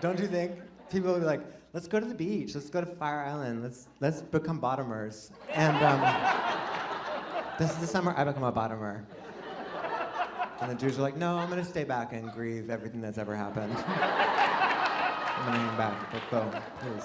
Don't you think? People will be like, let's go to the beach, let's go to Fire Island, let's become bottomers. And this is the summer I become a bottomer. And the Jews are like, no, I'm gonna stay back and grieve everything that's ever happened. I'm gonna hang back, but go, please.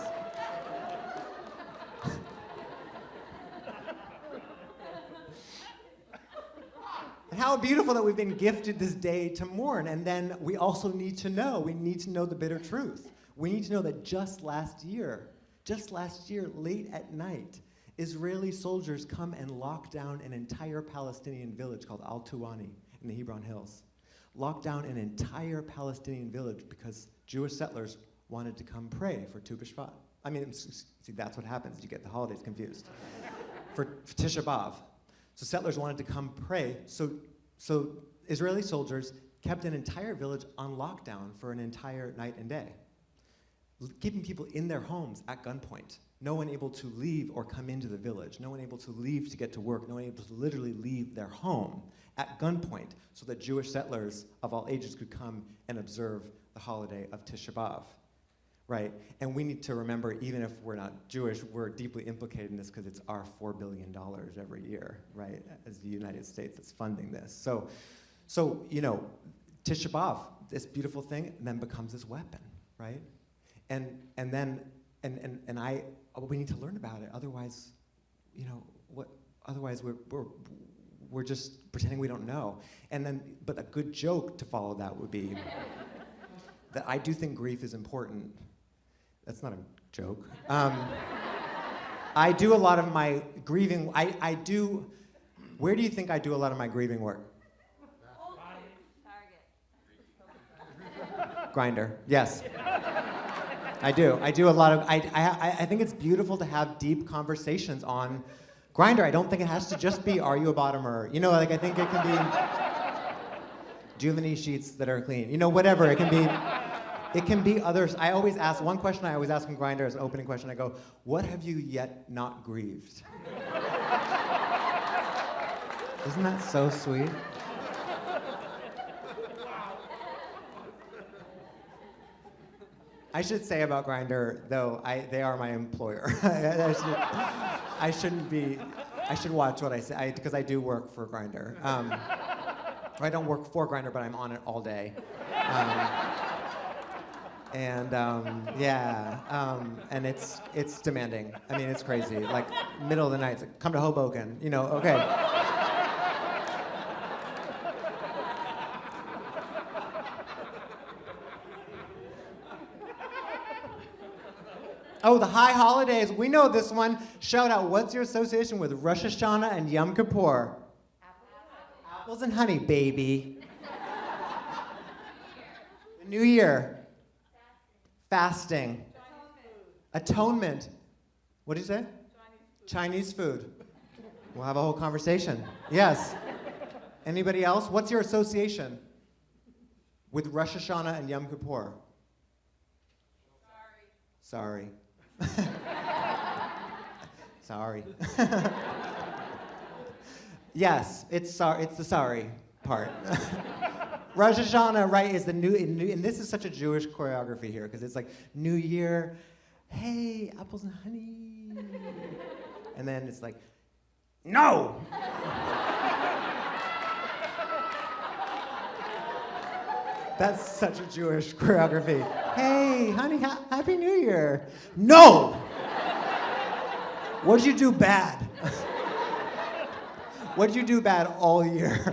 And how beautiful that we've been gifted this day to mourn. And then we also need to know the bitter truth. We need to know that just last year, late at night, Israeli soldiers come and lock down an entire Palestinian village called Al-Tuwani in the Hebron Hills. Locked down an entire Palestinian village because Jewish settlers wanted to come pray for Tu B'Shvat. I mean, see, that's what happens. You get the holidays confused. For Tisha B'Av. So settlers wanted to come pray. So Israeli soldiers kept an entire village on lockdown for an entire night and day, keeping people in their homes at gunpoint. No one able to leave or come into the village. No one able to leave to get to work. No one able to literally leave their home at gunpoint so that Jewish settlers of all ages could come and observe the holiday of Tisha B'Av, right? And we need to remember, even if we're not Jewish, we're deeply implicated in this because it's our $4 billion every year, right? As the United States that's funding this. So you know, Tisha B'Av, this beautiful thing, then becomes this weapon, right? And we need to learn about it. Otherwise, you know, otherwise we're just pretending we don't know. But a good joke to follow that would be that I do think grief is important. That's not a joke. I do a lot of my grieving. I do. Where do you think I do a lot of my grieving work? Target. Grindr. Yes. I do. I do a lot of. I think it's beautiful to have deep conversations on Grindr. I don't think it has to just be, are you a bottomer? You know, like I think it can be, do you have any sheets that are clean? You know, whatever. It can be others. I always ask, one question I always ask on Grindr as an opening question, I go, what have you yet not grieved? Isn't that so sweet? I should say about Grindr, though, they are my employer. I should watch what I say, because I do work for Grindr. I don't work for Grindr, but I'm on it all day. And it's demanding. I mean, it's crazy. Like, middle of the night, it's like, come to Hoboken, you know, okay. Oh, the high holidays. We know this one. Shout out, what's your association with Rosh Hashanah and Yom Kippur? Apples and honey, baby. The New Year. Fasting. Atonement. What did you say? Chinese food. We'll have a whole conversation. Yes. Anybody else? What's your association with Rosh Hashanah and Yom Kippur? Sorry. Sorry. Yes, it's the sorry part. Rosh Hashanah, right, is the new, and this is such a Jewish choreography here, because it's like, New Year, hey, apples and honey. And then it's like, no! That's such a Jewish choreography. Hey, honey, Happy New Year. No! What'd you do bad? What'd you do bad all year?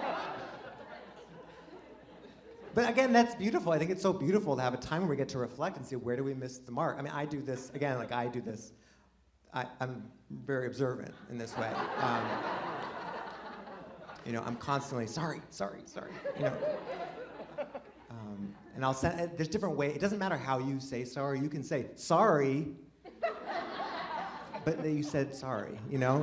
But again, that's beautiful. I think it's so beautiful to have a time where we get to reflect and see, where do we miss the mark? I mean, I do this, again, like I do this. I'm very observant in this way. You know, I'm constantly, sorry, you know. And I'll send, there's different ways. It doesn't matter how you say sorry. You can say, sorry, but you said sorry, you know?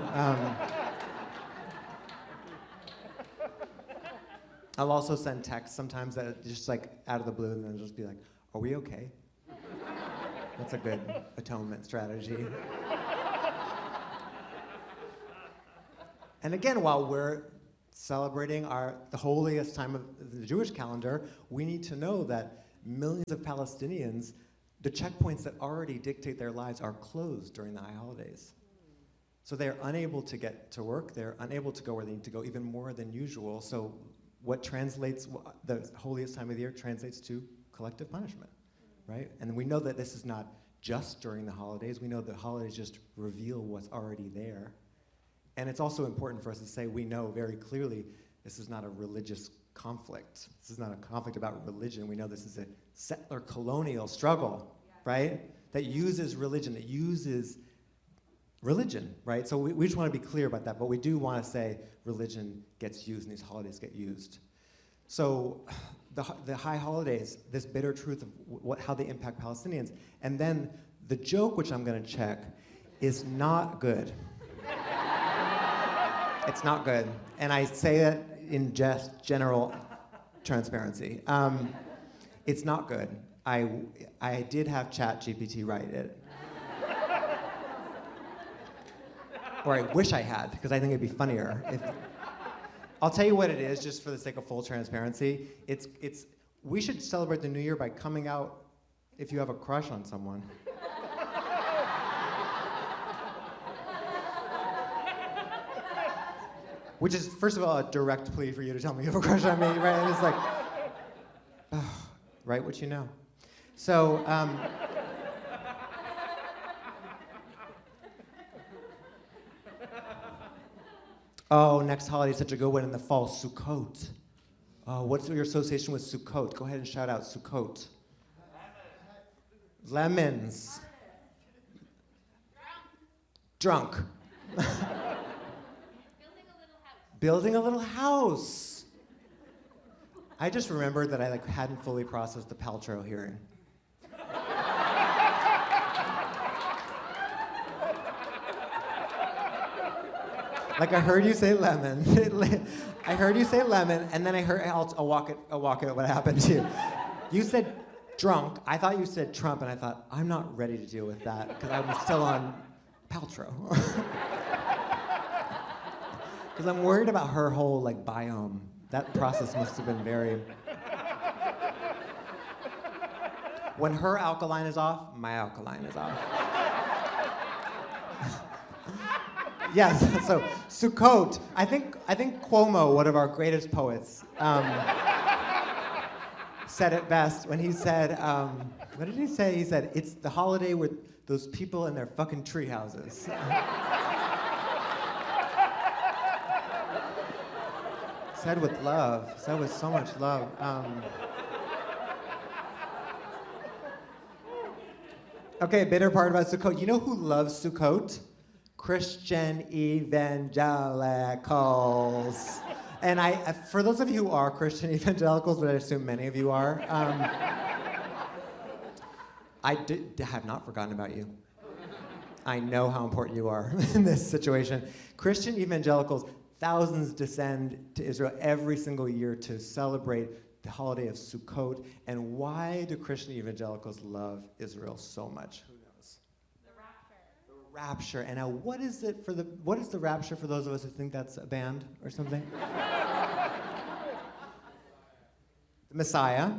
I'll also send texts sometimes that are just like out of the blue, and then just be like, are we okay? That's a good atonement strategy. And again, while we're celebrating the holiest time of the Jewish calendar, we need to know that millions of Palestinians, the checkpoints that already dictate their lives are closed during the high holidays. So they're unable to get to work, they're unable to go where they need to go, even more than usual. So what translates, the holiest time of the year translates to collective punishment, right? And we know that this is not just during the holidays. We know that holidays just reveal what's already there. And it's also important for us to say we know very clearly this is not a religious conflict. This is not a conflict about religion. We know this is a settler colonial struggle, right? That uses religion, right? So we just want to be clear about that, but we do want to say religion gets used and these holidays get used. So the high holidays, this bitter truth of how they impact Palestinians, and then the joke, which I'm going to check, is not good. It's not good. And I say that in just general transparency. It's not good. I did have ChatGPT write it. Or I wish I had, because I think it'd be funnier. I'll tell you what it is, just for the sake of full transparency. We should celebrate the new year by coming out if you have a crush on someone. Which is, first of all, a direct plea for you to tell me you have a crush on me, right? And it's like, oh, write what you know. So, oh, next holiday is such a good one in the fall, Sukkot. Oh, what's your association with Sukkot? Go ahead and shout out Sukkot. Lemons. Drunk. Building a little house. I just remembered that I hadn't fully processed the Paltrow hearing. Like I heard you say lemon. I heard you say lemon, and then I'll walk it what happened to you. You said drunk. I thought you said Trump, and I thought, I'm not ready to deal with that, because I'm still on Paltrow. Because I'm worried about her whole biome. That process must have been very... When her alkaline is off, my alkaline is off. Yes, so Sukkot. I think Cuomo, one of our greatest poets, said it best when he said, what did he say? He said, it's the holiday with those people in their fucking tree houses. Said with love, said with so much love. Okay, bitter part about Sukkot. You know who loves Sukkot? Christian evangelicals. And for those of you who are Christian evangelicals, but I assume many of you are, I have not forgotten about you. I know how important you are in this situation. Christian evangelicals, thousands descend to Israel every single year to celebrate the holiday of Sukkot. And why do Christian evangelicals love Israel so much? Who knows? The Rapture. And now, what is the Rapture for those of us who think that's a band or something? The Messiah.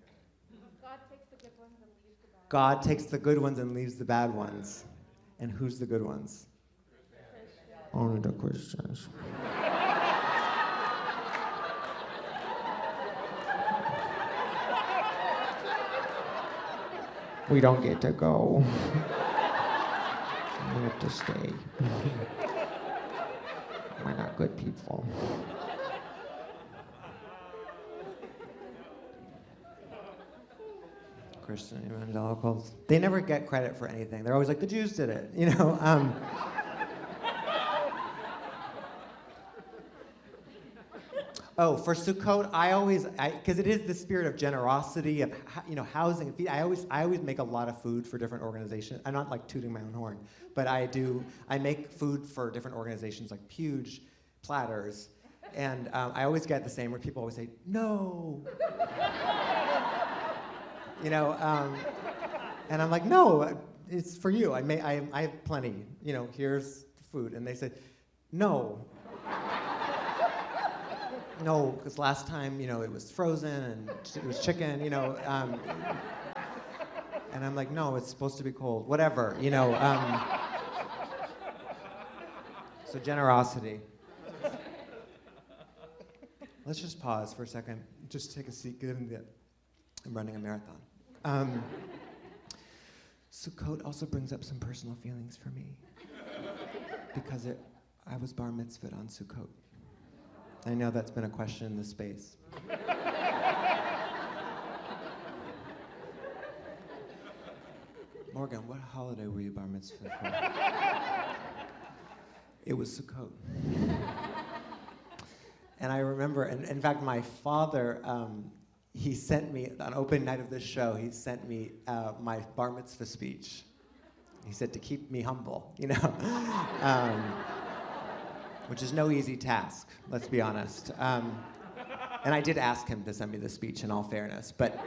God takes the good ones and leaves the bad ones. And who's the good ones? Only the Christians. We don't get to go. We have to stay. We're not good people. Christian evangelicals. They never get credit for anything. They're always like, the Jews did it, you know? Oh, for Sukkot, because it is the spirit of generosity, of housing and feed. I always make a lot of food for different organizations. I'm not tooting my own horn, but I make food for different organizations, huge platters, and I always get the same where people always say no, and I'm like, no, it's for you. I have plenty. Here's the food, and they said no. no, because last time, it was frozen and it was chicken, and I'm like, no, it's supposed to be cold, whatever, So generosity. Let's just pause for a second. Just take a seat, given that I'm running a marathon. Sukkot also brings up some personal feelings for me because I was bar mitzvahed on Sukkot. I know that's been a question in this space. Morgan, what holiday were you bar mitzvahed for? It was Sukkot. And I remember, and in fact, my father, he sent me, on opening night of this show, he sent me my bar mitzvah speech. He said to keep me humble, which is no easy task, let's be honest. And I did ask him to send me the speech in all fairness, but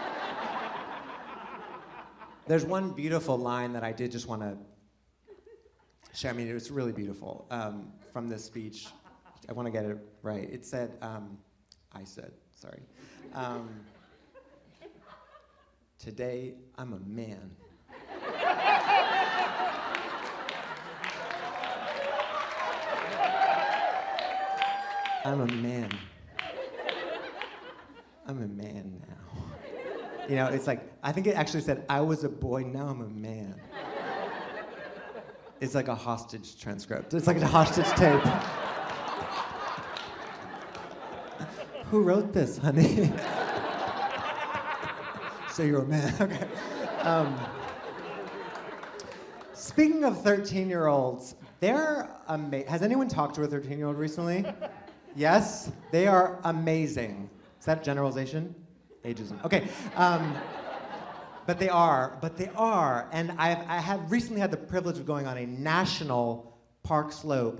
there's one beautiful line that I did just want to share. I mean, it was really beautiful from this speech. I want to get it right. It said, today I'm a man. I'm a man. I'm a man now. It's like, I think it actually said, I was a boy, now I'm a man. It's like a hostage transcript. It's like a hostage tape. Who wrote this, honey? So you're a man, okay. Speaking of 13-year-olds, they're amazing. Has anyone talked to a 13-year-old recently? Yes? They are amazing. Is that generalization? Ageism. Okay. But they are. And I have recently had the privilege of going on a national Park Slope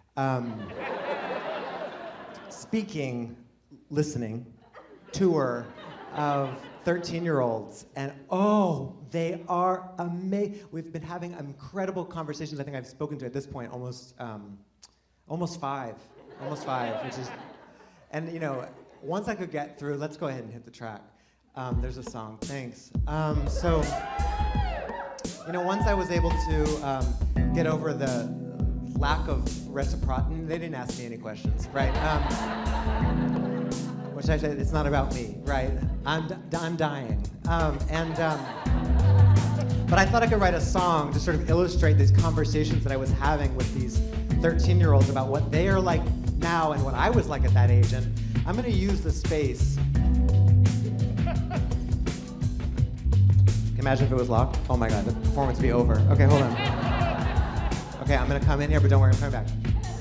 listening tour of 13-year-olds. And they are amazing. We've been having incredible conversations. I think I've spoken to at this point almost five, which is, and once I could get through, let's go ahead and hit the track. There's a song, thanks. So, once I was able to get over the lack of reciprocity, they didn't ask me any questions, right? Which I said, it's not about me, right? I'm dying. But I thought I could write a song to sort of illustrate these conversations that I was having with these 13-year-olds about what they are like now and what I was like at that age. And I'm going to use the space. Imagine if it was locked. Oh my God, the performance would be over. Okay, hold on. Okay, I'm gonna come in here, but don't worry, I'm coming back.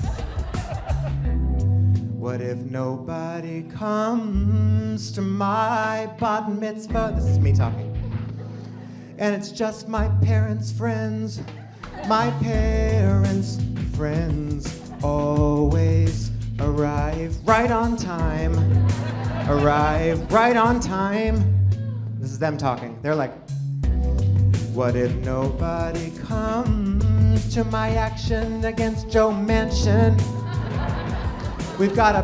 What if nobody comes to my bat mitzvah? This is me talking. And it's just my parents' friends. My parents' friends always arrive right on time. Arrive right on time. This is them talking. They're like, what if nobody comes to my action against Joe Manchin? We've got a